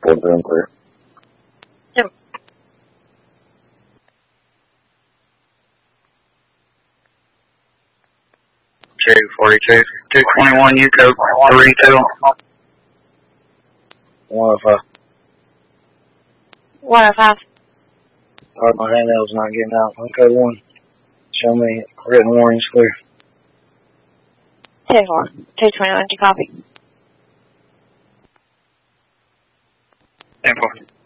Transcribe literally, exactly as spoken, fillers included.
Four room clear. Yep. two forty-two. two twenty-one, U code three two. One oh five. one oh five. Alright, my handle's not getting out. One code one. Show me written warnings clear. ten four. two twenty-one, do you copy? ten four.